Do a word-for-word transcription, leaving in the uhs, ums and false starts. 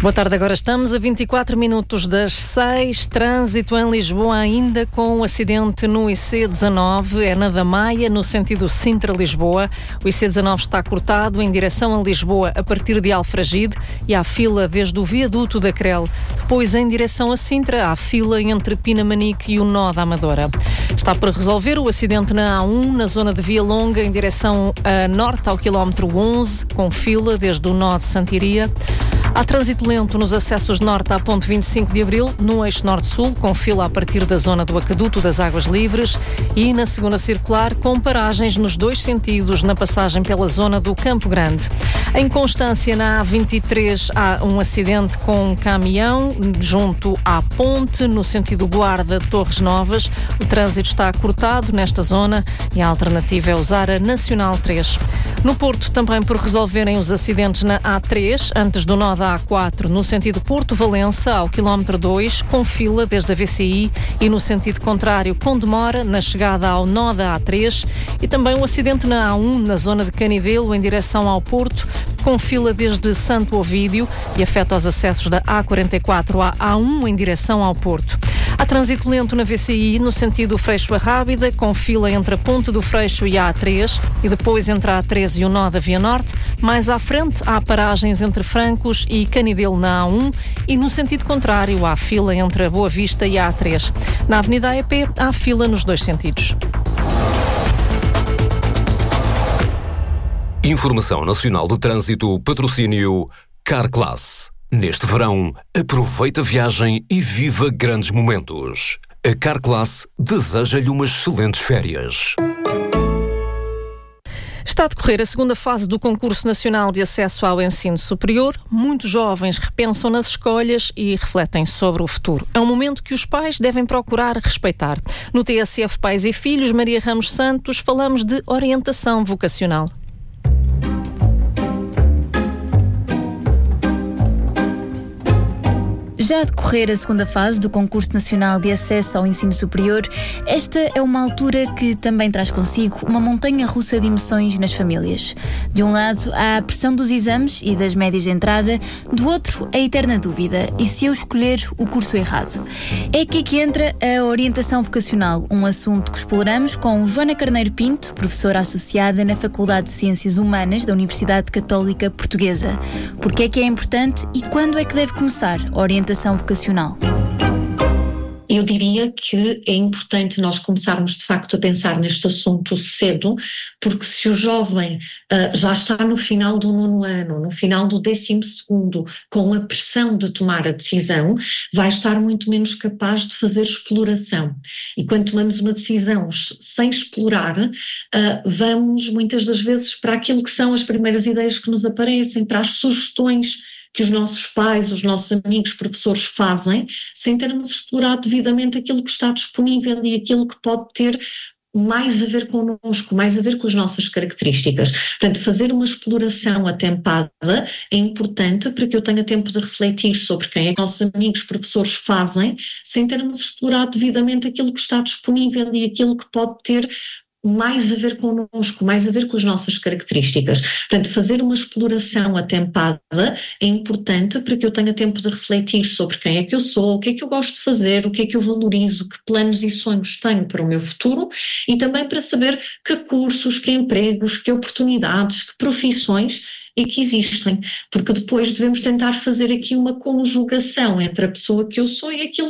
Boa tarde, agora estamos a vinte e quatro minutos das seis. Trânsito em Lisboa ainda com um acidente no I C dezanove, é na da Maia, no sentido Sintra-Lisboa. O I C dezanove está cortado em direção a Lisboa a partir de Alfragide e há fila desde o viaduto da Crel. Depois, em direção a Sintra, há fila entre Pinamanique e o nó da Amadora. Está para resolver o acidente na A um, na zona de Via Longa, em direção a norte, ao quilómetro onze, com fila desde o nó de Santiria. Há trânsito lento nos acessos norte à ponte vinte e cinco de Abril, no eixo norte-sul, com fila a partir da zona do Aqueduto das Águas Livres, e na segunda circular, com paragens nos dois sentidos, na passagem pela zona do Campo Grande. Em Constância, na A vinte e três, há um acidente com um caminhão junto à ponte, no sentido Guarda-Torres Novas. O trânsito está cortado nesta zona e a alternativa é usar a Nacional três. No Porto, também por resolverem os acidentes na A três, antes do nó da A quatro, no sentido Porto-Valença, ao quilómetro dois, com fila desde a V C I, e no sentido contrário, com demora, na chegada ao nó da A três, e também o acidente na A um, na zona de Canidelo, em direção ao Porto, com fila desde Santo Ovídio e afeta os acessos da A quarenta e quatro à A um, em direção ao Porto. Há trânsito lento na V C I, no sentido Freixo-Arrábida, com fila entre a Ponte do Freixo e a A três, e depois entre a A três e o nó da Via Norte. Mais à frente, há paragens entre Francos e Canidelo na A um, e no sentido contrário, há fila entre a Boa Vista e a A três. Na Avenida A E P, há fila nos dois sentidos. Informação Nacional do Trânsito, patrocínio Carclass. Neste verão, aproveita a viagem e viva grandes momentos. A Carclass deseja-lhe umas excelentes férias. Está a decorrer a segunda fase do Concurso Nacional de Acesso ao Ensino Superior. Muitos jovens repensam nas escolhas e refletem sobre o futuro. É um momento que os pais devem procurar respeitar. No T S F Pais e Filhos, Maria Ramos Santos, falamos de orientação vocacional. Já a decorrer a segunda fase do Concurso Nacional de Acesso ao Ensino Superior, esta é uma altura que também traz consigo uma montanha-russa de emoções nas famílias. De um lado, há a pressão dos exames e das médias de entrada, do outro, a eterna dúvida: e se eu escolher o curso errado? É aqui que entra a orientação vocacional, um assunto que exploramos com Joana Carneiro Pinto, professora associada na Faculdade de Ciências Humanas da Universidade Católica Portuguesa. Porque é que é importante e quando é que deve começar a orientação vocacional? Eu diria que é importante nós começarmos de facto a pensar neste assunto cedo, porque se o jovem uh, já está no final do nono ano, no final do décimo segundo, com a pressão de tomar a decisão, vai estar muito menos capaz de fazer exploração. E quando tomamos uma decisão sem explorar, uh, vamos muitas das vezes para aquilo que são as primeiras ideias que nos aparecem, para as sugestões que os nossos pais, os nossos amigos, professores fazem, sem termos explorado devidamente aquilo que está disponível e aquilo que pode ter mais a ver connosco, mais a ver com as nossas características. Portanto, fazer uma exploração atempada é importante para que eu tenha tempo de refletir sobre quem é que nossos amigos, professores fazem, sem termos explorado devidamente aquilo que está disponível e aquilo que pode ter mais a ver connosco, mais a ver com as nossas características. Portanto, fazer uma exploração atempada é importante para que eu tenha tempo de refletir sobre quem é que eu sou, o que é que eu gosto de fazer, o que é que eu valorizo, que planos e sonhos tenho para o meu futuro, e também para saber que cursos, que empregos, que oportunidades, que profissões é que existem, porque depois devemos tentar fazer aqui uma conjugação entre a pessoa que eu sou e aquilo